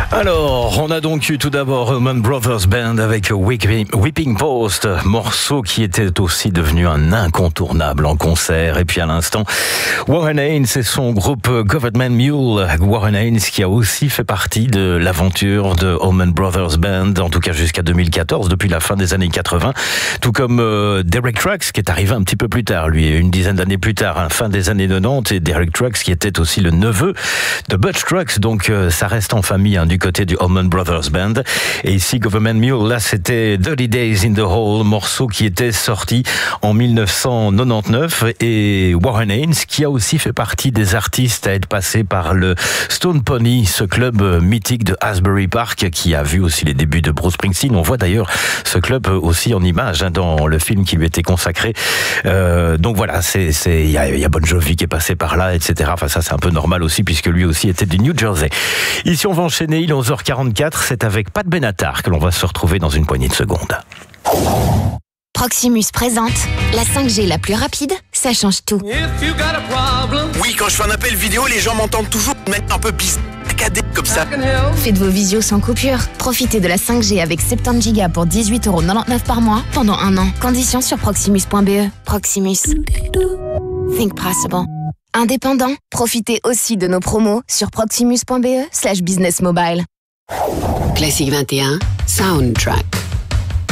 Alors, on a donc eu tout d'abord Allman Brothers Band avec Whipping Post, morceau qui était aussi devenu un incontournable en concert. Et puis à l'instant, Warren Haynes et son groupe Government Mule. Warren Haynes qui a aussi fait partie de l'aventure de Allman Brothers Band, en tout cas jusqu'à 2014, depuis la fin des années 80. Tout comme Derek Trucks qui est arrivé un petit peu plus tard, lui, une dizaine d'années plus tard, fin des années 90. Et Derek Trucks qui était aussi le neveu de Butch Trucks. Donc ça reste en famille du côté du Allman Brothers Band. Et ici, Government Mule, là, c'était Dirty Days in the Hole, morceau qui était sorti en 1999. Et Warren Haynes, qui a aussi fait partie des artistes à être passé par le Stone Pony, ce club mythique de Asbury Park, qui a vu aussi les débuts de Bruce Springsteen. On voit d'ailleurs ce club aussi en images dans le film qui lui était consacré. Donc voilà, il y a Bon Jovi qui est passé par là, etc. Enfin, ça, c'est un peu normal aussi, puisque lui aussi était du New Jersey. Ici, on va enchaîner, il est 11h44, c'est avec Pat Benatar que l'on va se retrouver dans une poignée de secondes. Proximus présente la 5G la plus rapide, ça change tout. Oui, quand je fais un appel vidéo, les gens m'entendent toujours mettre un peu saccadé comme ça. Faites vos visios sans coupure. Profitez de la 5G avec 70 Go pour 18,99€ par mois pendant un an. Conditions sur proximus.be. Proximus. Think possible. Indépendant, profitez aussi de nos promos sur proximus.be/businessmobile. Classique 21, Soundtrack.